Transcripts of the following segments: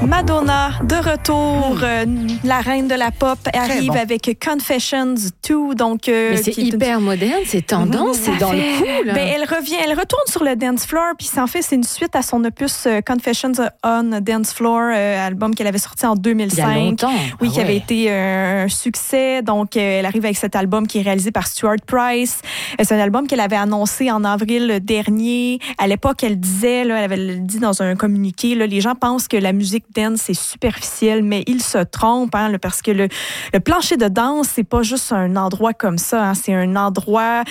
Madonna, de retour, la reine de la pop, arrive avec Confessions 2. Donc, mais c'est hyper moderne, c'est tendance, c'est dans le coup. Là. Ben, elle retourne sur le dance floor, puis en fait, c'est une suite à son opus Confessions on Dance Floor, album qu'elle avait sorti en 2005. Il y a longtemps. Oui, qui avait été un succès. Donc, elle arrive avec cet album qui est réalisé par Stuart Price. C'est un album qu'elle avait annoncé en avril dernier. À l'époque, elle disait, là, elle avait dit dans un communiqué, là, les gens pensent que la musique dance c'est superficiel, mais ils se trompent, hein, parce que le plancher de danse, c'est pas juste un endroit comme ça, hein, c'est un endroit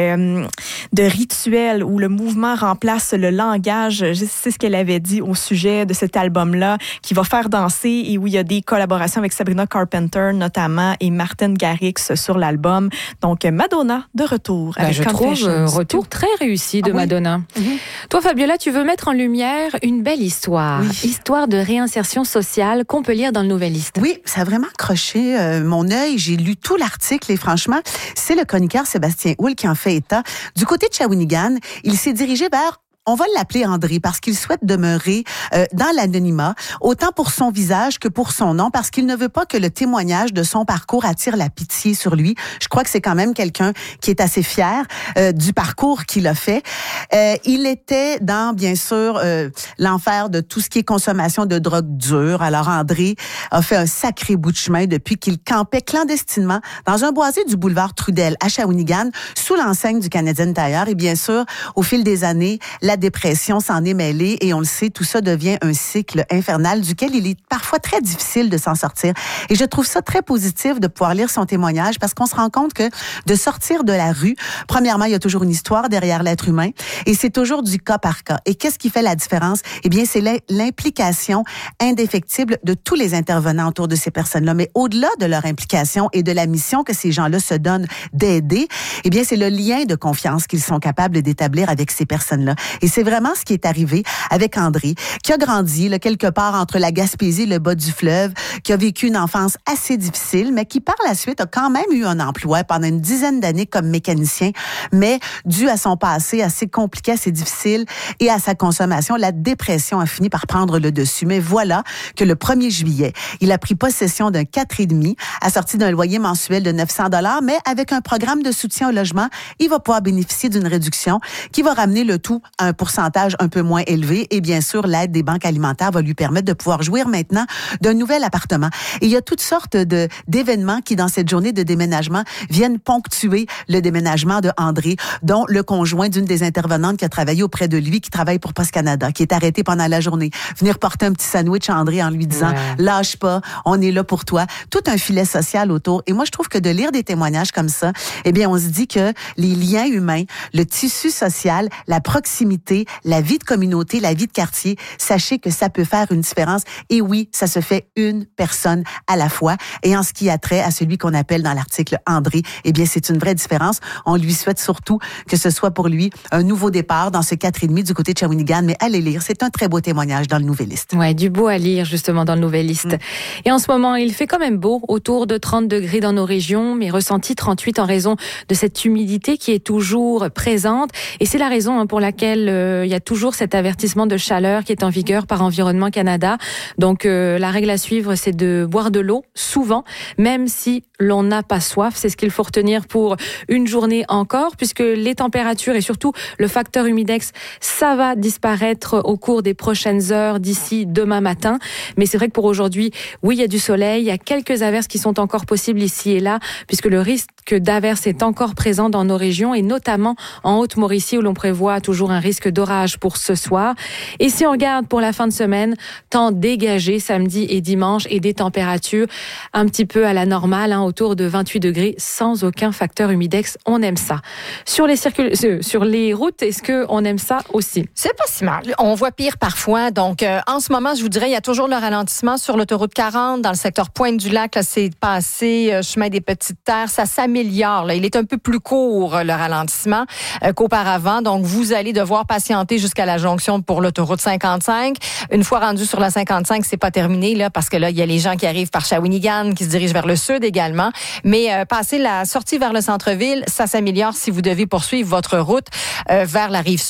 de rituel où le mouvement remplace le langage. C'est ce qu'elle avait dit au sujet de cet album-là, qui va faire danser et où il y a des collaborations avec Sabrina Carpenter notamment et Martin Garrix sur l'album. Donc Madonna de retour. Avec je trouve retour très réussi de Madonna. Oui. Toi, Fabiola, tu veux mettre en lumière une belle histoire. Oui. Histoire de réinsertion sociale qu'on peut lire dans le Nouvelliste. Oui, ça a vraiment accroché mon œil. J'ai lu tout l'article et franchement, c'est le chroniqueur Sébastien Houle qui en fait état. Du côté de Shawinigan, il s'est dirigé vers... On va l'appeler André parce qu'il souhaite demeurer dans l'anonymat, autant pour son visage que pour son nom, parce qu'il ne veut pas que le témoignage de son parcours attire la pitié sur lui. Je crois que c'est quand même quelqu'un qui est assez fier du parcours qu'il a fait. Il était dans, bien sûr, l'enfer de tout ce qui est consommation de drogue dure. Alors André a fait un sacré bout de chemin depuis qu'il campait clandestinement dans un boisé du boulevard Trudel à Shawinigan, sous l'enseigne du Canadian Tire. Et bien sûr, au fil des années, la dépression s'en est mêlée et on le sait, tout ça devient un cycle infernal duquel il est parfois très difficile de s'en sortir. Et je trouve ça très positif de pouvoir lire son témoignage parce qu'on se rend compte que de sortir de la rue, premièrement, il y a toujours une histoire derrière l'être humain et c'est toujours du cas par cas. Et qu'est-ce qui fait la différence? Eh bien, c'est l'implication indéfectible de tous les intervenants autour de ces personnes-là. Mais au-delà de leur implication et de la mission que ces gens-là se donnent d'aider, eh bien, c'est le lien de confiance qu'ils sont capables d'établir avec ces personnes-là. Et c'est vraiment ce qui est arrivé avec André, qui a grandi là, quelque part entre la Gaspésie et le bas du fleuve, qui a vécu une enfance assez difficile, mais qui par la suite a quand même eu un emploi pendant une dizaine d'années comme mécanicien, mais dû à son passé assez compliqué, assez difficile et à sa consommation, la dépression a fini par prendre le dessus. Mais voilà que le 1er juillet, il a pris possession d'un 4,5, assorti d'un loyer mensuel de 900 $, mais avec un programme de soutien au logement, il va pouvoir bénéficier d'une réduction qui va ramener le tout à un pourcentage un peu moins élevé et bien sûr, l'aide des banques alimentaires va lui permettre de pouvoir jouir maintenant d'un nouvel appartement. Et il y a toutes sortes d'événements qui, dans cette journée de déménagement, viennent ponctuer le déménagement de André, dont le conjoint d'une des intervenantes qui a travaillé auprès de lui, qui travaille pour Post Canada, qui est arrêté pendant la journée. Venir porter un petit sandwich à André en lui disant « Lâche pas, on est là pour toi ». Tout un filet social autour. Et moi, je trouve que de lire des témoignages comme ça, eh bien, on se dit que les liens humains, le tissu social, la proximité, la vie de communauté, la vie de quartier, sachez que ça peut faire une différence. Et oui, ça se fait une personne à la fois. Et en ce qui a trait à celui qu'on appelle dans l'article André, eh bien, c'est une vraie différence. On lui souhaite surtout que ce soit pour lui un nouveau départ dans ce 4,5 du côté de Shawinigan. Mais allez lire, c'est un très beau témoignage dans le Nouvelliste. Ouais, du beau à lire justement dans le Nouvelliste. Et en ce moment, il fait quand même beau, autour de 30 degrés dans nos régions, mais ressenti 38 en raison de cette humidité qui est toujours présente. Et c'est la raison pour laquelle il y a toujours cet avertissement de chaleur qui est en vigueur par Environnement Canada. Donc la règle à suivre, c'est de boire de l'eau souvent, même si l'on n'a pas soif. C'est ce qu'il faut retenir pour une journée encore, puisque les températures et surtout le facteur humidex, ça va disparaître au cours des prochaines heures d'ici demain matin. Mais c'est vrai que pour aujourd'hui, oui, il y a du soleil, il y a quelques averses qui sont encore possibles ici et là, puisque le risque d'averses est encore présent dans nos régions et notamment en Haute-Mauricie où l'on prévoit toujours un risque d'orage pour ce soir. Et si on regarde pour la fin de semaine, temps dégagé samedi et dimanche et des températures un petit peu à la normale, autour de 28 degrés sans aucun facteur humidex. On aime ça. Sur les routes, est-ce qu'on aime ça aussi? C'est pas si mal. On voit pire parfois. Donc, en ce moment, je vous dirais, il y a toujours le ralentissement sur l'autoroute 40 dans le secteur Pointe-du-Lac. Là, c'est passé chemin des Petites Terres. Ça s'améliore. Là. Il est un peu plus court, le ralentissement, qu'auparavant. Donc, vous allez devoir patienter jusqu'à la jonction pour l'autoroute 55. Une fois rendu sur la 55, c'est pas terminé, là, parce que là, il y a les gens qui arrivent par Shawinigan, qui se dirigent vers le sud également. Mais passer la sortie vers le centre-ville, ça s'améliore si vous devez poursuivre votre route vers la rive sud.